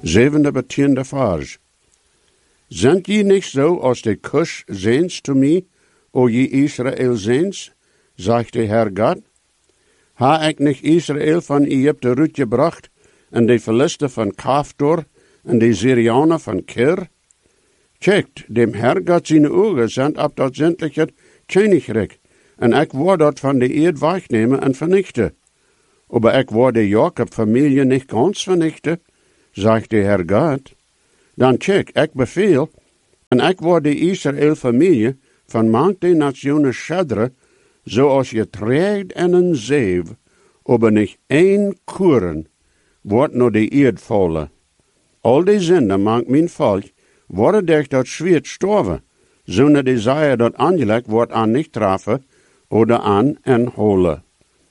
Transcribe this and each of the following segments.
7e bis 10e Vers. Sind je nicht so aus der Kusch sehens zu mir, o je Israel sehens, sagt der Herr Gott? Ha ich nicht Israel von Egypte rütgebracht, en de Philister von Kaftor, en de Syrianer von Kir? Checkt, dem Herr Gott seine Augen sind ab dat sämtliche Königreich, en ich word dort von der Erde wegnehmen en vernichten. Aber ich word die Jakob-Familie nicht ganz vernichten, sagt der Herr Gott. Dan check, ik beveel, en ik word de Israël-familie van manche nationen schadre, zoals je trägt en een zeef, aber nicht één kuren, wordt no de eerd vallen. Al die zinden mank mijn volk, worden durch dat schwert storven, zonder de zeier dat aangelegd wordt aan nicht trafen, oder aan en holen.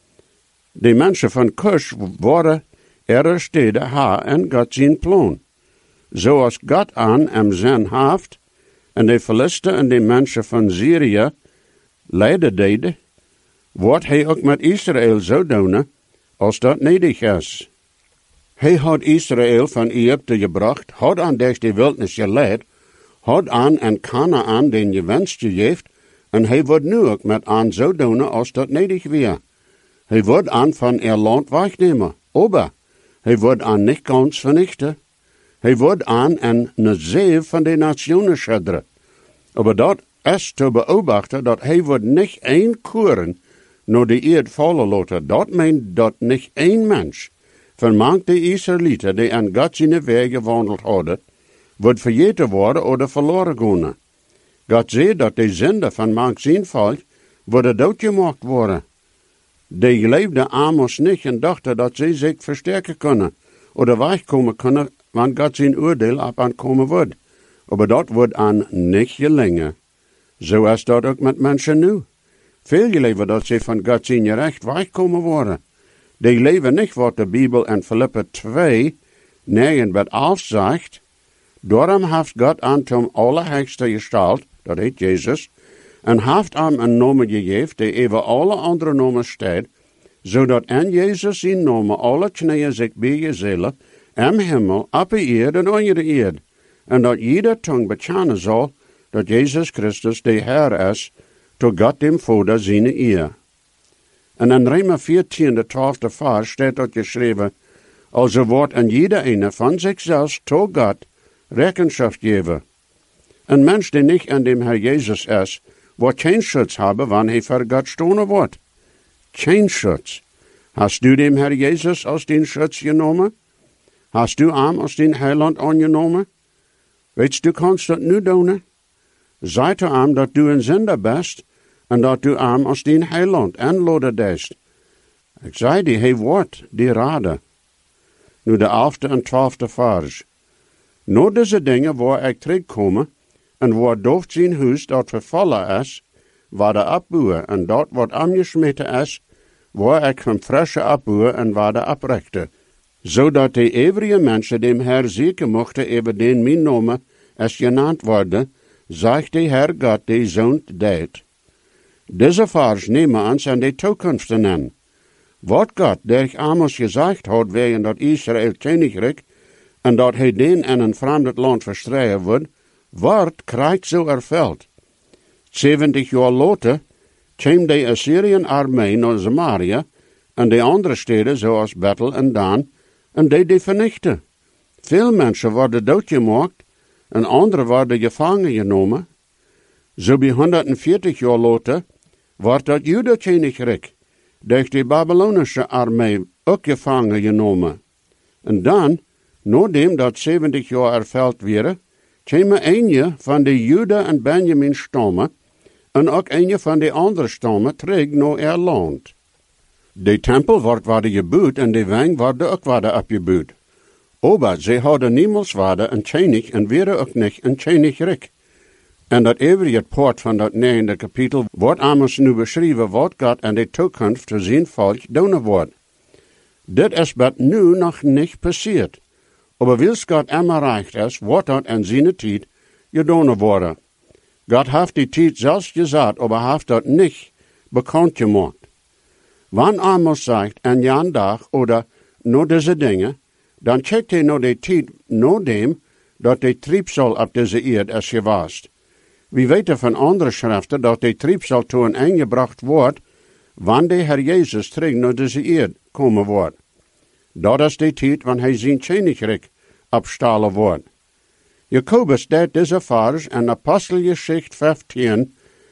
De mensen van Kush worden ihre steden ha en God zijn plan. Zoals God aan zijn haft, en de Philister en de mensen van Syrië lijden deden, wordt hij ook met Israël zo doen, als dat nedig is. Hij had Israël van Egypte gebracht, had aan durch de wildnis geleid, had aan en Kanaan den gewenst gegeven, en hij wordt nu ook met aan zo doen, als dat nedig weer. Hij wordt aan van er land wegnemen, aber hij wordt aan niet ganz vernichten. Hij wordt aan en een zeef van de nationen schadren. Aber dat is te beobachten dat hij wordt niet één kuren naar de eerd vallen laten. Dat meent dat niet één mens van manche Israëlieten die aan God zijn weg gewandeld hadden, wordt vergeten worden of verloren gaan. God zei dat de zinden van manch zijn volk worden doodgemaakt worden. Die geleefden Amos niet en dachten dat ze zich versterken kunnen, of wegkomen kunnen, wanneer God zijn oordeel op aankomen wordt. Maar dat wordt aan niet gelingen. Zo is dat ook met mensen nu. Veel leven dat ze van God zijn recht wegkomen worden. Die leven niet wat de Bijbel in Filippen 2, 9 tot 11 zegt. Daarom heeft God aan hem allerhöchste gestalt, dat heet Jezus, en heeft hem een naam gegeven die over alle andere namen staat, zodat in Jezus zijn naam alle knieën zich bijen zullen, im Himmel, op de eerd en onder de eerd, en dat jeder tong bekennen zal, dat Jezus Christus de Heer is, tot God dem Vader zijn eer. En in Römer 14, de 12e vers staat dat geschreven, also wordt en jeder ene van zichzelf tot God Rechenschaft geven. Een mens die niet in dem Herr Jezus is, wordt geen schutz hebben, wanneer hij voor God stonen wordt. Geen schutz. Hast du dem Herr Jezus als den Schutz genomen? Hast du hem als den Heiland aangenomen? Weet du kannst dat nu doen? Zeg te hem dat du een zender bent, en dat du hem als den Heiland aanladen dest. Ik zei die, hij wordt die raden. Nu de 11e en 12e vers. No deze dingen waar ik terugkomen, en waar dooft zijn huis dat vervallen is, waar de opbouwen, en dat wat aangesmeten is, waar ik hem frische opbouwen en waar de oprechten. Zodat de eeuwige mensen dem Herr zeker mochten even den mijn naam is genaamd worden, zegt de Herr God die zoon deed. Deze vers nemen ons aan de toekomst aan. Wat God durch Amos gezegd had wegen dat Israël Königreich, en dat hij den in een vreemd land verstreien wordt krijgt zo erveld. 70 jaar later kwam de Assyrian armee naar Samaria en de andere steden zoals Bethel en Dan en die vernichten. Veel mensen worden doodgemaakt en anderen worden gevangen genomen. Zo bij 140 jaar later wordt dat Juda-Königreich durch de Babylonische armee ook gevangen genomen. En dan, nadat dat 70 jaar erveld werden, kwamen een van de Juda en Benjamin stammen en ook een van de andere stammen terug naar haar land. De tempel worden gebouwd en de wijn worden ook opgebouwd. Aber ze hadden niemals een koning en werden ook niet een koninkrijk. En dat eeuwige poort van dat 9e kapitel wordt Amos nu beschreven wat God in de toekomst voor zijn volk doen wordt. Dit is wat nu nog niet passiert. Aber wils God immer recht is, wordt dat in zijn tijd gedaan worden. God heeft die tijd zelfs gezegd, aber heeft dat niet bekend gemaakt. Wanneer Amos zegt, en jan dag, oder nur deze dingen, dan kijkt hij naar de tijd na dem, dat de triebsal op deze eerd is geweest. We weten van andere schriften dat de triebsal toe een einde gebracht wordt, wanneer de Heer Jezus terug naar deze eerd komen wordt. Dat is de tijd wanneer hij zijn koninkrijk opstalen wordt. Jacobus deed deze vers in Apostelgeschichte 15,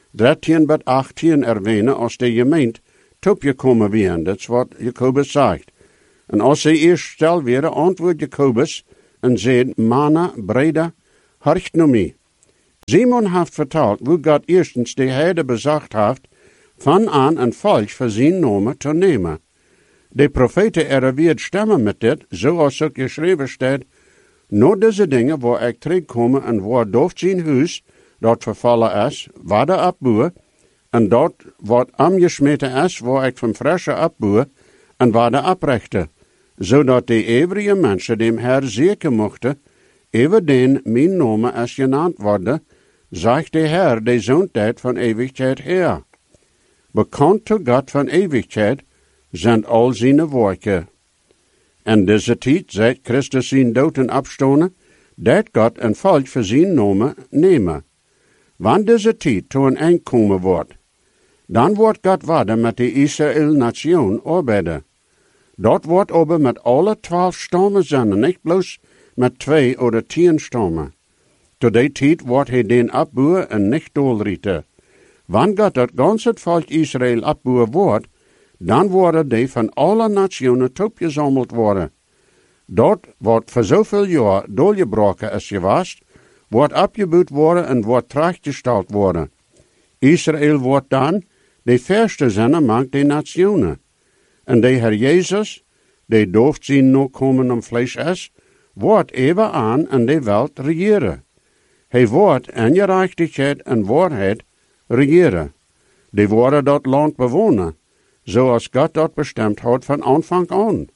13 tot 18 erwähnen als de gemeente topgekomen werden. Dat is wat Jacobus zegt. En als ze eerst stil werden, antwoordt Jacobus en zei, Mana, Breda, horcht naar mij. Simon heeft verteld hoe God eerstens de Heerde bezacht heeft, van aan een volk voor zijn naam te nemen. De profeten erweerd stemmen met dit, zoals ook geschreven staat, na deze dingen waar ik terugkomen en waar dooft zijn huis, dat vervallen is, waar de opbouwen, en dat wat aangesmeten is, waar ik van frisse opbouwen, en waar de oprechten, zodat de eeuwige mensen dem Heer zeker mochten, evenmin mijn naam is genaamd worden, zegt de Heer, de zoontijd van eeuwigheid her. Bekend to God van eeuwigheid zijn al zijn werken. En deze tijd, seit Christus zijn dood en opstonden, dat God een volk voor zijn naam nemen. Wanneer deze tijd toe een eind komen wordt, dan wordt God worden met de Israël-nation arbeiden. Dat wordt aber met alle 12 stammen zijn, niet bloos met 2 of 10 stammen. Tot die tijd wordt hij den opbouwen en niet doorrieten. Wanneer God dat ganze volk Israël opbouwen wordt, dan worden die van alle nationen opgezameld worden. Dat wordt voor zoveel jaar doorgebroken is geweest, wordt opgebouwd worden en wordt terechtgesteld worden. Israël wordt dan de verste zijn maakt de nationen. En de Heer Jezus, die dooft zijn nakomen om vlees is, wordt even aan en de wereld regeren. Hij wordt in gerechtigheid en waarheid regeren. Die worden dat land bewonen, zoals God dat bestemd had van aanvang aan.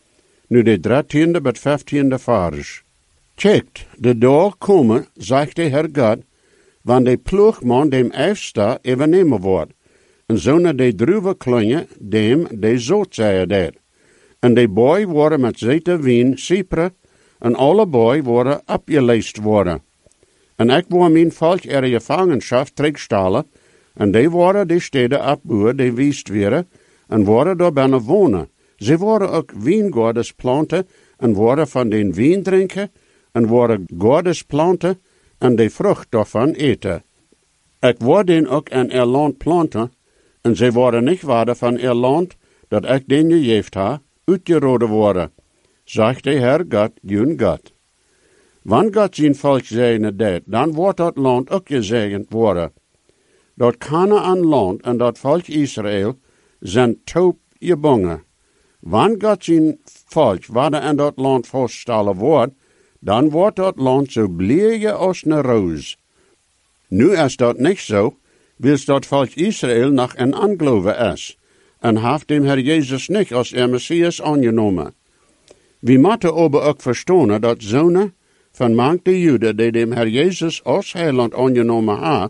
Nu de 13e tot 15e vers. Kijkt, de dag komen, zegt de Heer God, wanneer de ploegman dem eifsta overnemen wordt, en zonen de druiven klonje dem de zootzeien deed. En de boy worden met zete wien, cypre, en alle boy worden opgeleest worden. En ik wil mijn volk er gevangenschap terugstellen, en die worden de steden opbouwen, die wiest werden, en worden daar binnen wonen. Ze worden ook wijngaarden planten, en worden van den wijn drinken, en worden gaarden planten, en de vrucht daarvan eten. Ik word den ook in er land planten, en ze worden niet waarde van er land, dat ik den gegeven ha, uitgeroden worden, zegt de Heer God, jun God. Wanneer God zijn volk zegenen deed, dan wordt dat land ook gezegend worden. Dat Kanaan land en dat volk Israël zijn taub gebonden. Wanneer God zijn volk waarde in dat land vaststellen wordt, dan wordt dat land zo blije als een roos. Nu is dat niet zo, wils dat volk Israël nog een aangeloven is, en heeft dem Heer Jezus niet als Messias aangenomen. We moeten aber ook verstaan dat zonen van manche Juden die dem Heer Jezus als heiland aangenomen ha,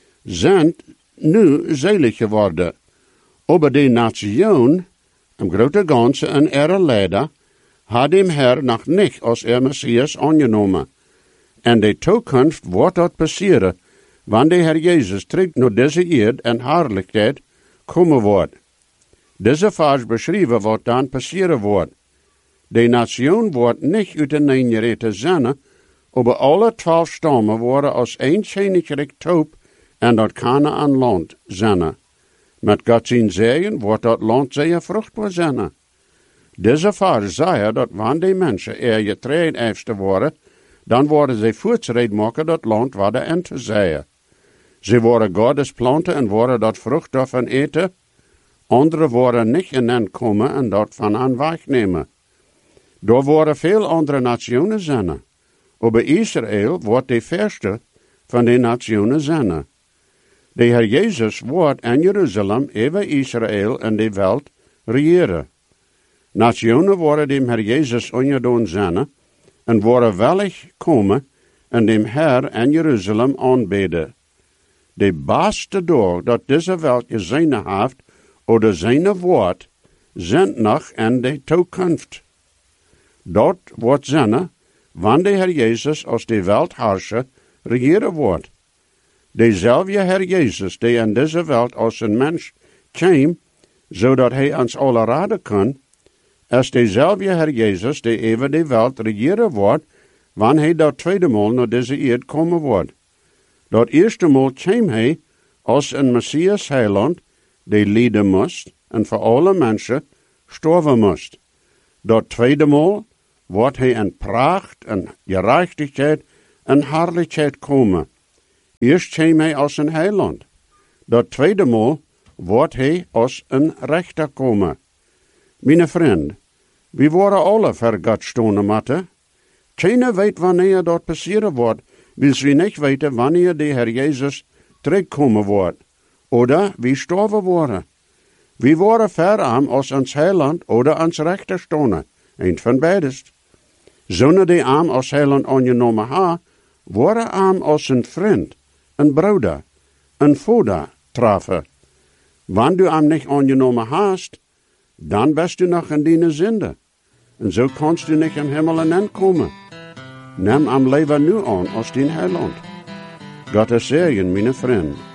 zijn nu zelig geworden. Aber de nation, im grote ganze en ihre leider, had dem Heer nog niet als Messias aangenomen. En de toekomst wordt dat passeren, wanneer de Heer Jezus terug naar deze eerd en heerlijkheid komen wordt. Deze vers beschrijven wat dan passeren wordt. De nation wordt niet uit de neengereten zinnen, aber alle 12 stammen worden als een koninkrijk taub en dat Kanaan land zinnen. Met God zijn zegen wordt dat land zeer vruchtbaar zinnen. Deze vers zei dat wanneer de mensen er getreden eifste worden, dan worden ze voortschrijd maken dat land waar de ente zeien. Ze worden Gottes planten en worden dat vrucht daarvan eten. Andere worden niet in komen en dat van aan wegnemen. Daar worden veel andere nationen zinnen. Aber Israël wordt de verste van de nationen zinnen. De Heer Jezus wordt in Jeruzalem even Israël en de wereld regeren. Nationen worden dem Heer Jezus ongedaan zinnen en worden wellig komen en dem Heer in Jeruzalem aanbeden. De beste dag dat deze wereld gezien heeft, oder zijn woord, zijn nog in de toekomst. Dat wordt zijn, wanneer de Heer Jezus als de Weltherrscher regeren wordt. Dezelfde Heer Jezus, die in deze wereld als een mens kwam, zodat hij ons alle raden kan, is dezelfde Heer Jezus, die even de wereld regeren wordt, wanneer hij dat tweede maal naar deze eerd komen wordt. Dat eerste maal kwam hij als een Messias heiland, die lijden moest en voor alle mensen sterven moest. Dat tweede maal wordt hij in pracht en gerechtigheid en heerlijkheid komen. Eerst kwam hij als een heiland. Dat tweede maal wordt hij als een rechter komen. Mijn vriend, we worden alle voor God stonden moeten. Keiner weet wanneer dat passeren wordt, wil we niet weten wanneer de Heer Jezus terugkomen wordt. Oder we sterven worden. We worden verarm als ons heiland oder ons rechter stonden. Eén van beides. Zonder die arm als heiland aangenomen ha, worden arm als een vriend, een broeder, een vader treffen. Wanneer du arm niet aangenomen hast, dan bist du nog in die zonde. En zo kannst du niet in Himmel aankomen. Neem am leven nu aan als dien heiland. God is zegen, mijn vriend.